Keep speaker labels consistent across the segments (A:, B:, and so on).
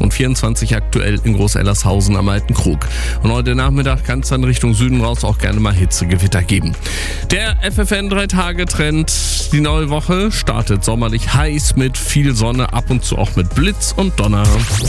A: und 24 aktuell in Groß-Ellershausen am Alten Krug. Und heute Nachmittag kann es dann Richtung Süden raus auch gerne mal Hitzegewitter geben. Der FFN 3-Tage-Trend, die neue Woche startet sommerlich heiß mit viel Sonne, ab und zu auch mit Blitz und Donner.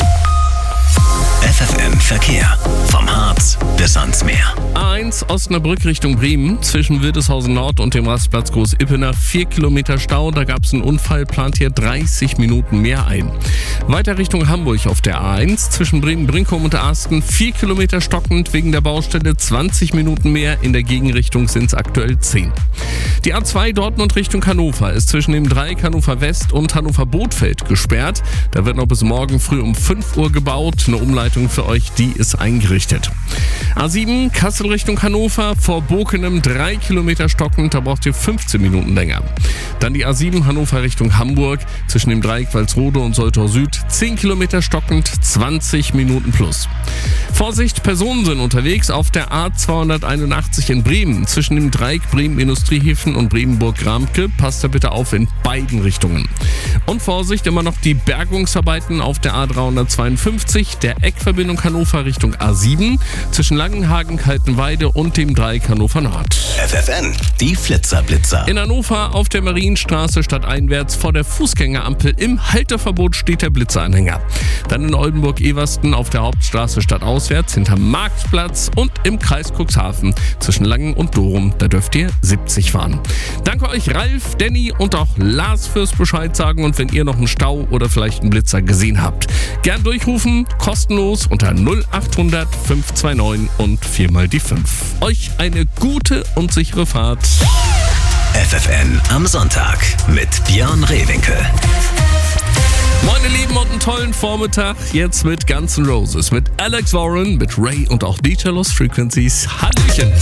B: FFN Verkehr. Vom Harz bis ans Meer.
A: A1 Osnabrück Richtung Bremen, zwischen Wildeshausen Nord und dem Rastplatz Groß-Ippener 4 Kilometer Stau. Da gab es einen Unfall, plant hier 30 Minuten mehr ein. Weiter Richtung Hamburg auf der A1, zwischen Bremen-Brinkum und Asten 4 Kilometer stockend wegen der Baustelle, 20 Minuten mehr. In der Gegenrichtung sind es aktuell 10. Die A2 Dortmund Richtung Hannover ist zwischen dem Dreieck Hannover West und Hannover Bothfeld gesperrt. Da wird noch bis morgen früh um 5 Uhr gebaut. Eine Umleitung für euch, die ist eingerichtet. A7 Kassel Richtung Hannover, vor Bokenem 3 Kilometer stockend, da braucht ihr 15 Minuten länger. Dann die A7 Hannover Richtung Hamburg, zwischen dem Dreieck Walsrode und Soltau Süd 10 Kilometer stockend, 20 Minuten plus. Vorsicht, Personen sind unterwegs auf der A281 in Bremen, zwischen dem Dreieck Bremen Industriehäfen und Bremenburg-Gramke. Passt da bitte auf in beiden Richtungen. Und Vorsicht, immer noch die Bergungsarbeiten auf der A352, der Eckverbindung Hannover Richtung A7, zwischen Langenhagen, Kaltenweide und dem Dreieck Hannover Nord.
B: FFN, die Flitzer-Blitzer.
A: In Hannover auf der Marienstraße stadteinwärts vor der Fußgängerampel im Halteverbot steht der Blitzeranhänger. Dann in Oldenburg-Eversten auf der Hauptstraße stadtauswärts hinterm Marktplatz und im Kreis Cuxhaven zwischen Langen und Dorum. Da dürft ihr 70 fahren. Danke euch Ralf, Danny und auch Lars fürs Bescheid sagen, und wenn ihr noch einen Stau oder vielleicht einen Blitzer gesehen habt, gern durchrufen, kostenlos unter 0800 529 und 4 mal die 5. Euch eine gute und sichere Fahrt.
B: FFN am Sonntag mit Björn Rehwinkel.
A: Moin ihr Lieben und einen tollen Vormittag. Jetzt mit Guns N' Roses, mit Alex Warren, mit Ray und auch DJ Lost Frequencies. Hallöchen.